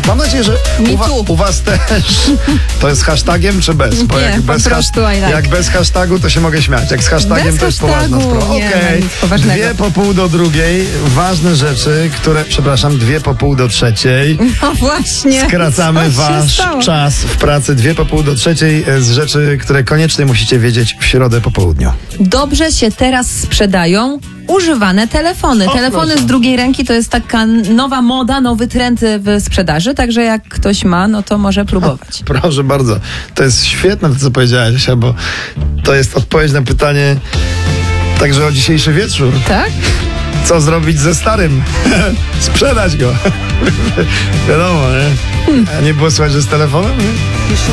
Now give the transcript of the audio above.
Mam nadzieję, że u was też to jest hashtagiem czy bez? Bo Nie, jak bez, po prostu I like. jak bez hashtagu, to się mogę śmiać. Jak z hashtagiem, Bez to jest poważna hashtagu sprawa. nie ma Okej, nic poważnego. 2:30 ważne rzeczy, które, przepraszam, 2:30 No właśnie. Skracamy Co się wasz stało? czas w pracy 2:30 z rzeczy, które koniecznie musicie wiedzieć w środę po południu. Dobrze się teraz sprzedają używane telefony. O, Telefony proszę. z drugiej ręki to jest taka nowa moda, nowy trend w sprzedaży, także jak ktoś ma, no to może próbować. Proszę bardzo. To jest świetne to, co powiedziałaś, Asia, bo to jest odpowiedź na pytanie także o dzisiejszy wieczór. Tak? Co zrobić ze starym? Sprzedać go. Wiadomo, nie? A nie było słychać, że z telefonem? Nie?